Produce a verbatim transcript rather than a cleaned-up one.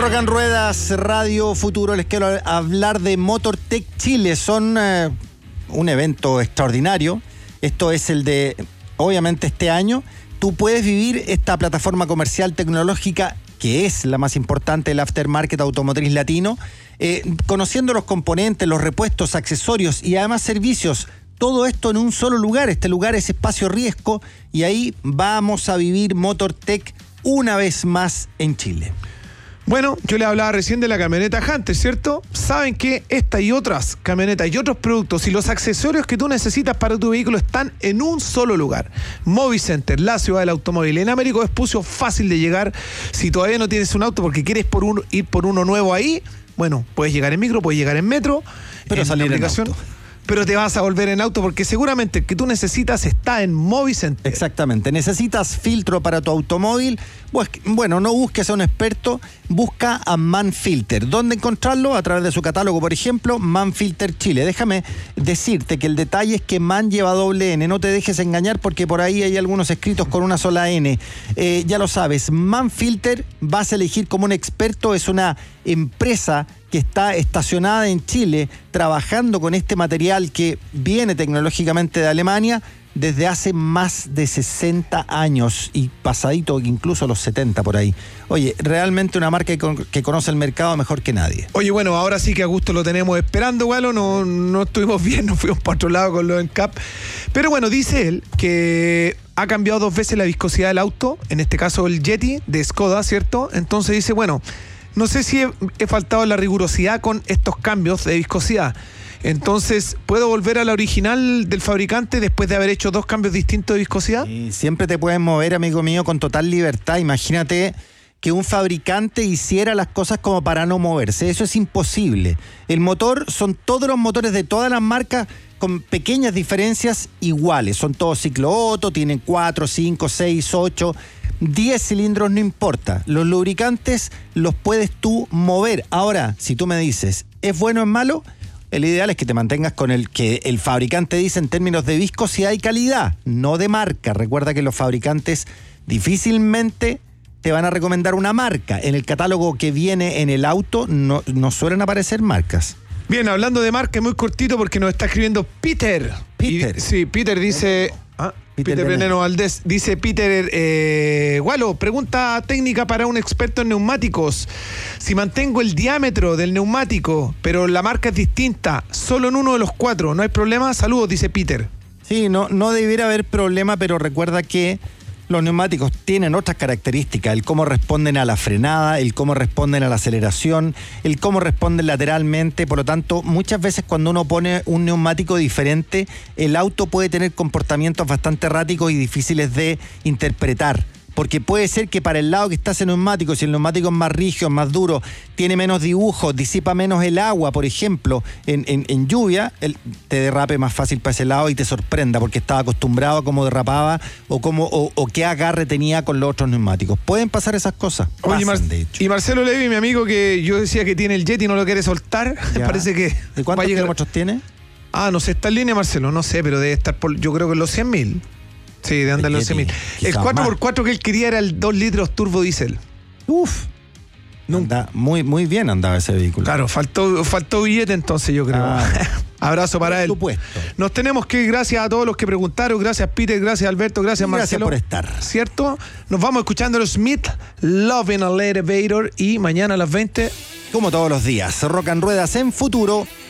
Rock and Ruedas, Radio Futuro, les quiero hablar de MotorTech Chile. Son eh, un evento extraordinario. Esto es el de, obviamente, este año. Tú puedes vivir esta plataforma comercial tecnológica, que es la más importante del aftermarket automotriz latino, eh, conociendo los componentes, los repuestos, accesorios y además servicios. Todo esto en un solo lugar. Este lugar es Espacio Riesco y ahí vamos a vivir MotorTech una vez más en Chile. Bueno, yo les hablaba recién de la camioneta Hunter, ¿cierto? Saben que esta y otras camionetas y otros productos y los accesorios que tú necesitas para tu vehículo están en un solo lugar. Movicenter, la ciudad del automóvil. En Américo Vespucio, fácil de llegar. Si todavía no tienes un auto porque quieres por un, ir por uno nuevo ahí, bueno, puedes llegar en micro, puedes llegar en metro. Pero en salir la aplicación, en auto. Pero te vas a volver en auto porque seguramente el que tú necesitas está en Movicenter. Exactamente. ¿Necesitas filtro para tu automóvil? Pues, bueno, no busques a un experto, busca a Manfilter. ¿Dónde encontrarlo? A través de su catálogo, por ejemplo, Manfilter Chile. Déjame decirte que el detalle es que Man lleva doble N. No te dejes engañar porque por ahí hay algunos escritos con una sola N. Eh, ya lo sabes, Manfilter vas a elegir como un experto. Es una empresa que está estacionada en Chile, trabajando con este material que viene tecnológicamente de Alemania desde hace más de sesenta años y pasadito incluso los setenta por ahí. Oye, realmente una marca que conoce el mercado mejor que nadie. Oye, bueno, ahora sí que a gusto lo tenemos esperando, Galo, no, no estuvimos bien, nos fuimos para otro lado con los N C A P. Pero bueno, dice él que ha cambiado dos veces la viscosidad del auto, en este caso el Yeti de Skoda, ¿cierto? Entonces dice, bueno, no sé si he, he faltado la rigurosidad con estos cambios de viscosidad. Entonces, ¿puedo volver a la original del fabricante después de haber hecho dos cambios distintos de viscosidad? Y siempre te puedes mover, amigo mío, con total libertad. Imagínate que un fabricante hiciera las cosas como para no moverse. Eso es imposible. El motor son todos los motores de todas las marcas con pequeñas diferencias iguales. Son todos ciclo Otto, tienen cuatro, cinco, seis, ocho... diez cilindros, no importa. Los lubricantes los puedes tú mover. Ahora, si tú me dices, ¿es bueno o es malo? El ideal es que te mantengas con el que el fabricante dice en términos de viscosidad y calidad, no de marca. Recuerda que los fabricantes difícilmente te van a recomendar una marca. En el catálogo que viene en el auto no, no suelen aparecer marcas. Bien, hablando de marca, muy cortito porque nos está escribiendo Peter. Peter. Y, sí, Peter dice... Ah, Peter, Peter Veneno Valdés. Dice Peter, eh, Gualo, pregunta técnica para un experto en neumáticos. Si mantengo el diámetro del neumático, pero la marca es distinta, solo en uno de los cuatro, ¿no hay problema? Saludos, dice Peter. Sí, no, no debiera haber problema, pero recuerda que los neumáticos tienen otras características, el cómo responden a la frenada, el cómo responden a la aceleración, el cómo responden lateralmente. Por lo tanto, muchas veces cuando uno pone un neumático diferente, el auto puede tener comportamientos bastante erráticos y difíciles de interpretar. Porque puede ser que para el lado que está ese neumático, si el neumático es más rígido, más duro, tiene menos dibujos, disipa menos el agua, por ejemplo, en, en, en lluvia, el, te derrape más fácil para ese lado y te sorprenda porque estaba acostumbrado a cómo derrapaba o, cómo, o, o qué agarre tenía con los otros neumáticos. Pueden pasar esas cosas. Oye, Pasan, Mar- de hecho. Y Marcelo Levi, mi amigo, que yo decía que tiene el Yeti y no lo quiere soltar, parece que... ¿De cuántos llegar... kilómetros tiene? Ah, no sé, está en línea, Marcelo, no sé, pero debe estar por, yo creo que en los cien mil. Sí, de andar en los cien mil. El cuatro por cuatro que él quería era el dos litros turbo diésel. Uf. Anda, muy, muy bien andaba ese vehículo. Claro, faltó, faltó billete entonces, yo creo. Ah, abrazo para él. Supuesto. Nos tenemos que ir, gracias a todos los que preguntaron. Gracias, Peter, gracias, Alberto, gracias, Marcelo. Gracias por estar. ¿Cierto? Nos vamos escuchando los Smith, Loving a Elevator, y mañana a las veinte. Como todos los días, Rock and Ruedas en Futuro